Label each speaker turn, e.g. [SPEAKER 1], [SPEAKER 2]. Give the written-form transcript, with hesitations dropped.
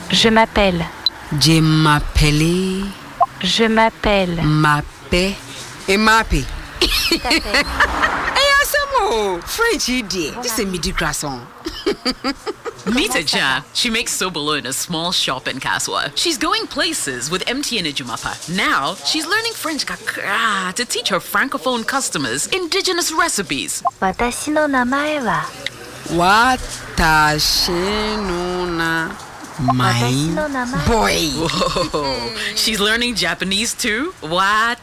[SPEAKER 1] Je m'appelle.
[SPEAKER 2] Je m'appelle.
[SPEAKER 1] Je m'appelle.
[SPEAKER 2] Mappe. Et mappe.
[SPEAKER 1] T'appelles.
[SPEAKER 2] French idiot. This is midi croissant.
[SPEAKER 3] Meet Jan. She makes Sobolo in a small shop in Kaswa. She's going places with MTN Ejumapa. Now, she's learning French kakra to teach her francophone customers indigenous recipes.
[SPEAKER 1] 私の名前は
[SPEAKER 2] Watashi no na my boy.
[SPEAKER 3] Whoa, she's learning Japanese too? What?